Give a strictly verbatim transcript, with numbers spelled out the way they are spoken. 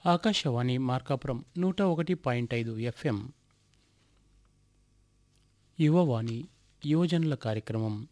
ఆకాశవాణి మార్కాపురం నూట ఒకటి పాయింట్ ఐదు ఎఫ్ఎం యువవాణి యువజనుల కార్యక్రమం